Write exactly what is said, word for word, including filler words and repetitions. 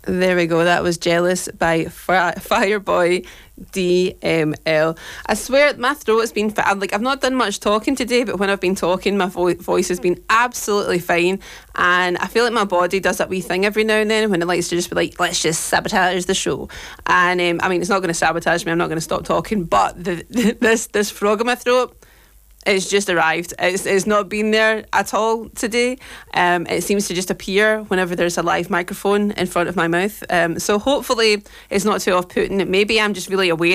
There we go. That was Jealous by Fi- Fireboy D M L. I swear my throat has been fi- like I've not done much talking today, but when I've been talking my vo- voice has been absolutely fine, and I feel like my body does that wee thing every now and then when it likes to just be like, let's just sabotage the show. And um, I mean, it's not going to sabotage me, I'm not going to stop talking, but the, the, this this frog in my throat, it's just arrived. It's, it's not been there at all today. Um, it seems to just appear whenever there's a live microphone in front of my mouth. Um, so hopefully it's not too off-putting. Maybe I'm just really aware